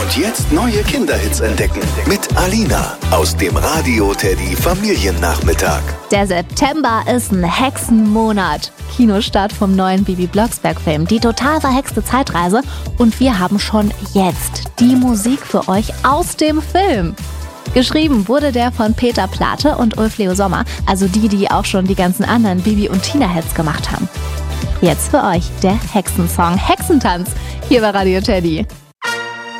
Und jetzt neue Kinderhits entdecken mit Alina aus dem Radio Teddy Familiennachmittag. Der September ist ein Hexenmonat. Kinostart vom neuen Bibi Blocksberg-Film, die total verhexte Zeitreise. Und wir haben schon jetzt die Musik für euch aus dem Film. Geschrieben wurde der von Peter Plate und Ulf Leo Sommer, also die auch schon die ganzen anderen Bibi- und Tina-Hits gemacht haben. Jetzt für euch der Hexensong Hexentanz hier bei Radio Teddy.